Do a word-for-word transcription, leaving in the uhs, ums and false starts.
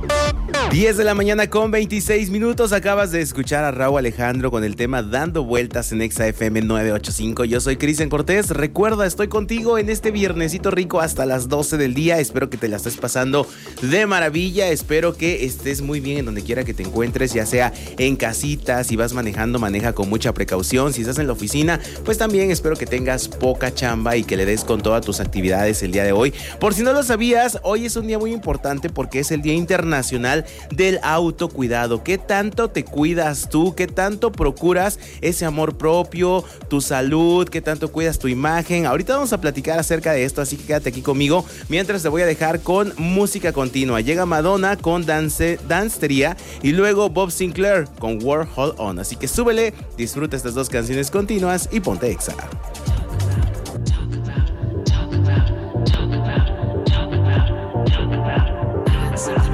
diez de la mañana con veintiséis minutos. Acabas de escuchar a Rauw Alejandro con el tema Dando Vueltas en Exa F M novecientos ochenta y cinco. Yo soy Cristian Cortés. Recuerda, estoy contigo en este viernesito rico hasta las doce del día. Espero que te la estés pasando de maravilla. Espero que estés muy bien en donde quiera que te encuentres, ya sea en casita. Si vas manejando, maneja con mucha precaución. Si estás en la oficina, pues también espero que tengas poca chamba y que le des con todas tus actividades el día de hoy. Por si no lo sabías, hoy es un día muy importante porque es el Día Internacional del Autocuidado. ¿Qué tanto te cuidas tú? ¿Qué tanto procuras ese amor propio, tu salud? ¿Qué tanto cuidas tu imagen? Ahorita vamos a platicar acerca de esto, así que quédate aquí conmigo mientras te voy a dejar con música continua. Llega Madonna con Dance, Danceteria y luego Bob Sinclair con World Hold On. Así que súbele, disfruta estas dos canciones continuas y ponte Exa. Talk about, talk about, talk about, talk about, talk about.